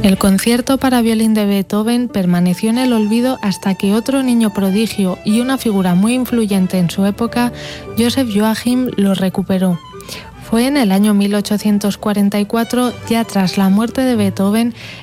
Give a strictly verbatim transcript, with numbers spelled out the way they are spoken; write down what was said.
El concierto para violín de Beethoven permaneció en el olvido hasta que otro niño prodigio y una figura muy influyente en su época, Joseph Joachim, lo recuperó. Fue en el año mil ochocientos cuarenta y cuatro, ya tras la muerte de Beethoven,